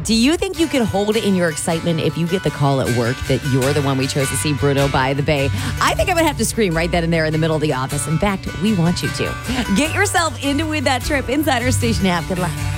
Do you think you can hold it in your excitement if you get the call at work that you're the one we chose to see Bruno by the Bay? I think I would have to scream right then and there in the middle of the office. In fact, we want you to. Get yourself into win that trip inside our station app. Good luck.